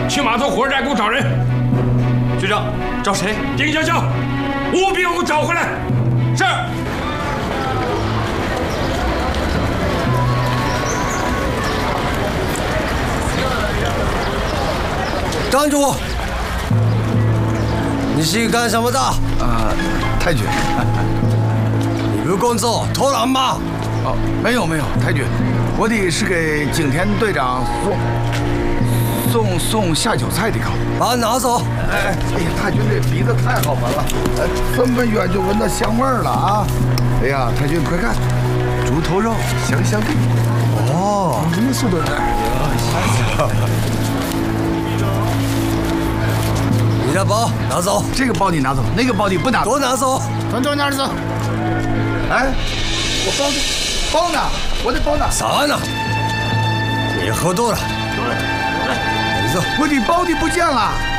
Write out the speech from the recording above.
去码头火车站给我找人。 局长，找谁？ 丁香香，务必给我找回来。 是。 站住！你是干什么的？ 太君。 你不工作偷懒吗？ 哦，没有，太君，我的是给景田队长送下酒菜的稿。 把它拿走。 哎呀，太君这鼻子太好闻了，这么远就闻到香味儿了啊！哎呀，太君快看，猪头肉香香的。 哦， 什么速度呢？ 你的包拿走。 这个包你拿走，那个包你不拿走。 都拿走。 都拿走。哎，我包呢？我的包呢？ 啥呢？你喝多了。 我的包的不见了。